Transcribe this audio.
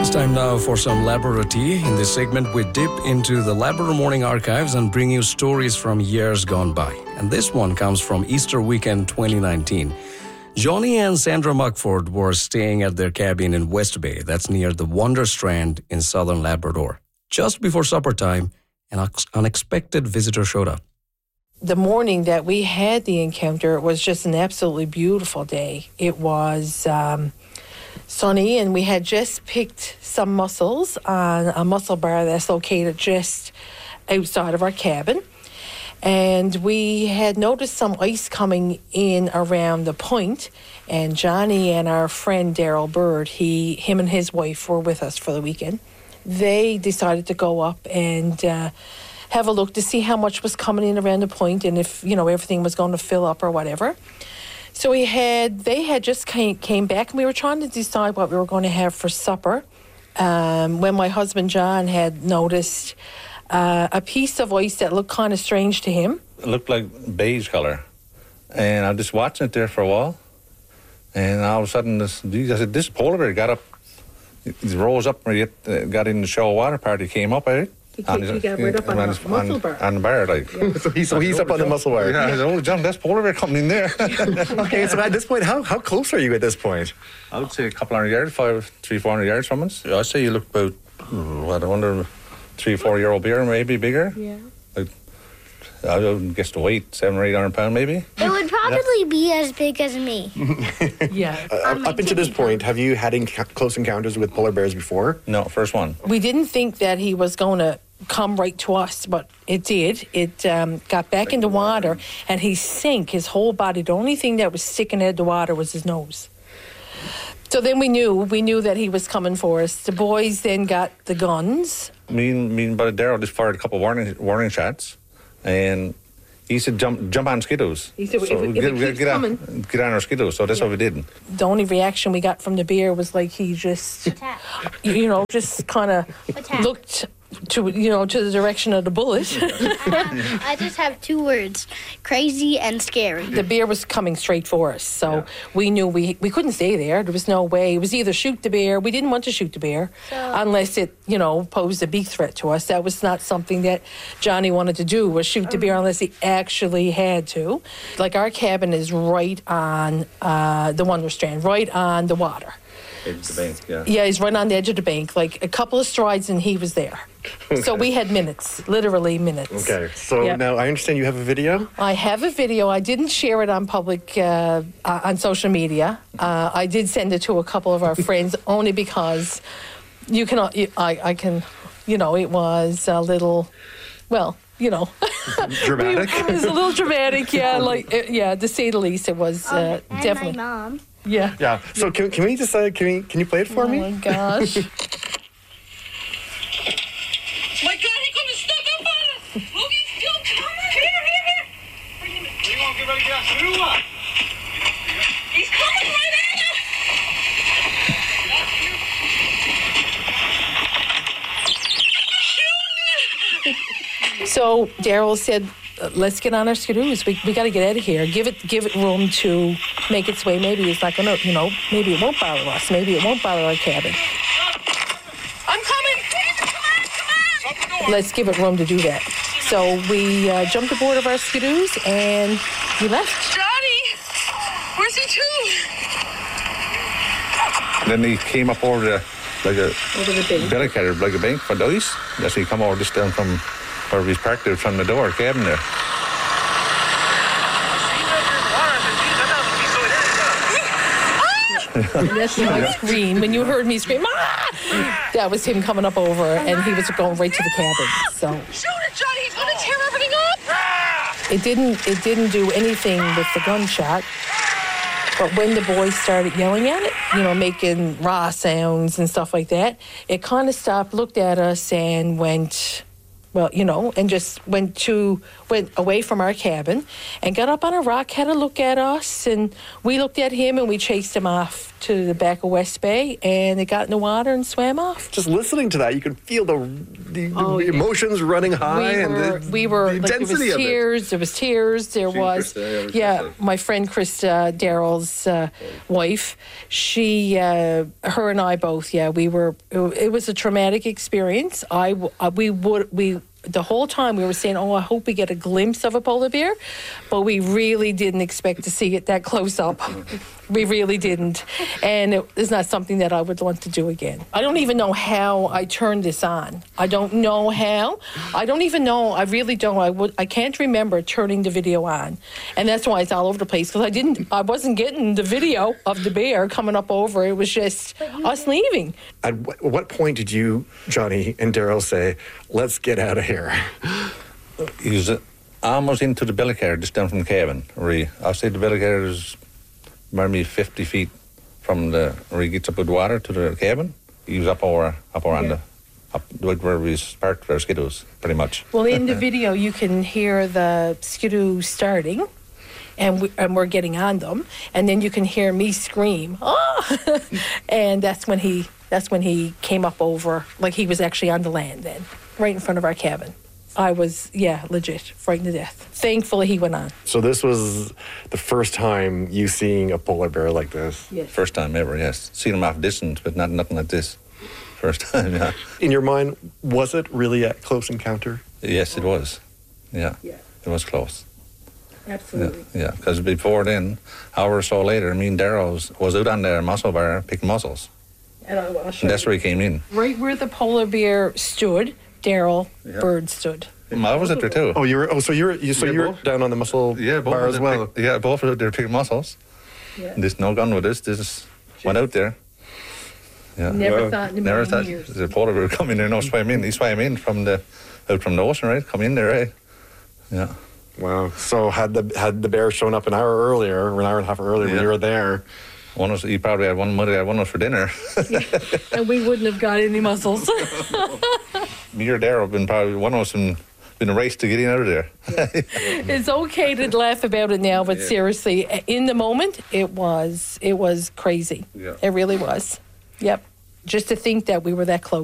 It's time now for some Labrador tea. In this segment, we dip into the Labrador Morning Archives and bring you stories from years gone by. And this one comes from Easter weekend 2019. Johnny and Sandra Muckford were staying at their cabin in West Bay, that's near the Wonder Strand in southern Labrador. Just before supper time, an unexpected visitor showed up. The morning that we had the encounter, it was just an absolutely beautiful day. It was sunny, and we had just picked some mussels on a mussel bar that's located just outside of our cabin. And we had noticed some ice coming in around the point, and Johnny and our friend Daryl Bird, him and his wife were with us for the weekend. They decided to go up and have a look to see how much was coming in around the point and if, everything was going to fill up or whatever. So they had just came back, and we were trying to decide what we were going to have for supper when my husband John had noticed a piece of ice that looked kind of strange to him. It looked like beige colour, and I was just watching it there for a while, and all of a sudden this polar bear got up, he rose up, and got in the shallow water part, he came up at it. He got right up on the mussel bar. On the bar, like. Yeah. so he's up on the mussel bar. Yeah, I said, "Oh, John, that's polar bear coming in there." Okay, so at this point, how close are you at this point? I would say a couple hundred yards, 300-400 yards from us. I'd say you look about, I wonder, 3-4-year-old bear, maybe bigger. Yeah. I would guess the weight, 700 or 800 pounds, maybe. It would probably be as big as me. Yeah. Up until this point, have you had close encounters with polar bears before? No, first one. We didn't think that he was going to come right to us, but it did. It got back in the water, and he sank his whole body. The only thing that was sticking out of the water was his nose. So then we knew that he was coming for us. The boys then got the guns. Me and Buddy Darrell just fired a couple of warning shots, and he said jump on skidoos. He said, if it keeps coming, get on our skidoos. So that's what we did. The only reaction we got from the bear was like he just, just kind of looked to the direction of the bullet. I just have 2 words: crazy and scary. The bear was coming straight for us, so we knew we couldn't stay there. There was no way. It was either shoot the bear. We didn't want to shoot the bear unless it, posed a big threat to us. That was not something that Johnny wanted to do, was shoot the bear unless he actually had to. Like, our cabin is right on the Wonder Strand, right on the water. Edge of the bank, yeah. Yeah, he's right on the edge of the bank. Like, a couple of strides and he was there. Okay. So we had minutes, literally minutes. Okay, so now I understand you have a video? I have a video. I didn't share it on public, on social media. I did send it to a couple of our friends only because I can, it was a little, dramatic? It was a little dramatic, yeah, to say the least. It was definitely. And my mom. Yeah. Yeah. So can we just can you play it for me? Oh my gosh. My God, he couldn't stuck up on us. Look, he's still coming. Here. You won't get ready to get out through what? He's coming right at us. So Daryl said, let's get on our skidoos. We got to get out of here. Give it room to make its way. Maybe it's not going to, maybe it won't bother us. Maybe it won't bother our cabin. I'm coming. Come on. Let's give it room to do that. So we jumped aboard of our skidoos and we left. Johnny, where's he to? Then he came up over the bank. belly cutter, like a bank for the ice. Yes, he come over just down from where he's parked there from the door, cabin there. And that's when I screamed. When you heard me scream, ah! That was him coming up over, and he was going right to the cabin. So Shoot it, Johnny. He's going to tear everything up. it didn't do anything with the gunshot. But when the boys started yelling at it, making raw sounds and stuff like that, it kind of stopped, looked at us, and went well, and just went away from our cabin and got up on a rock, had a look at us, and we looked at him and we chased him off to the back of West Bay, and it got in the water and swam off. Just listening to that, you could feel the emotions running high and the intensity of it. There was tears. There was, my friend Krista, Daryl's wife. She, her and I both. Yeah, it was a traumatic experience. The whole time we were saying, I hope we get a glimpse of a polar bear, but we really didn't expect to see it that close up. We really didn't. And it is not something that I would want to do again. I don't even know how I turned this on. I don't know how. I don't even know. I really don't. I can't remember turning the video on. And that's why it's all over the place, because I wasn't getting the video of the bear coming up over. It was just us leaving. At what point did you, Johnny and Daryl, say, let's get out of here? He was almost into the bellycar, just down from the cabin. I'll say the bellycar is maybe 50 feet from where he gets up with the water to the cabin. He was up on where we parked our skidoos, pretty much. Well, in the video, you can hear the skidoo starting, and we're getting on them, and then you can hear me scream, "Ah!" And that's when he came up over, like he was actually on the land then, right in front of our cabin. I was, legit frightened to death. Thankfully, he went on. So this was the first time you seeing a polar bear like this? Yes. First time ever, yes. Seen him off distance, but nothing like this. First time, yeah. In your mind, was it really a close encounter? Yes, it was. Yeah. It was close. Absolutely. Yeah, because before then, hour or so later, me and Daryl was out on the mussel bar picking mussels. And I'll show And that's you. where he came in. Right where the polar bear stood, Daryl Bird stood. I was out there too. Oh, you were both. down on the mussel bar as well. Both out there picking mussels. Yeah. There's no gun with us. Just went out there. Yeah. Never thought in a Never million thought years. the polar bear would come in there, no swim in. He swam in out from the ocean, right? Come in there, right? Yeah. Wow. So had the bear shown up an hour and a half earlier when you were there, He probably had one of us for dinner. And we wouldn't have got any mussels. Me or Daryl been probably one of us been a race to get in out of there. It's okay to laugh about it now, but seriously, in the moment, it was crazy. Yeah. It really was. Yep. Just to think that we were that close.